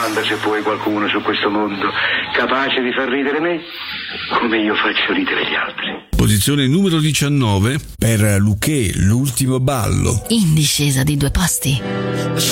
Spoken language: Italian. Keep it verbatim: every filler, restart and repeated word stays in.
Domanda se poi qualcuno su questo mondo capace di far ridere me come io faccio ridere gli altri. Posizione numero diciannove per Luché, l'ultimo ballo. In discesa di due posti.